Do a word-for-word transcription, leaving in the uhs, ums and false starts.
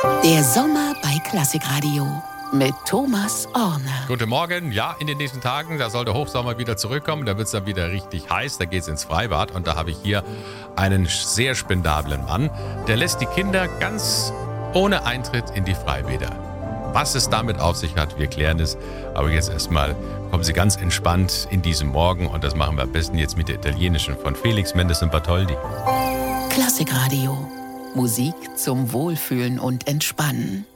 Der Sommer bei Klassikradio mit Thomas Orner. Guten Morgen. Ja, in den nächsten Tagen, da soll der Hochsommer wieder zurückkommen. Da wird es dann wieder richtig heiß. Da geht es ins Freibad. Und da habe ich hier einen sehr spendablen Mann. Der lässt die Kinder ganz ohne Eintritt in die Freibäder. Was es damit auf sich hat, wir klären es. Aber jetzt erstmal kommen Sie ganz entspannt in diesen Morgen. Und das machen wir am besten jetzt mit der italienischen von Felix Mendelssohn Bartholdy. Klassikradio. Musik zum Wohlfühlen und Entspannen.